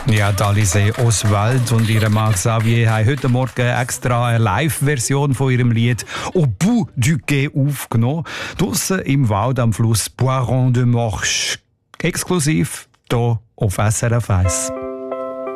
Ja, Alice Oswald und ihre Mann Xavier haben heute Morgen extra eine Live-Version von ihrem Lied «Au bout du quai» aufgenommen. Draussen im Wald am Fluss Boiron de Morche. Exklusiv hier auf SRF 1.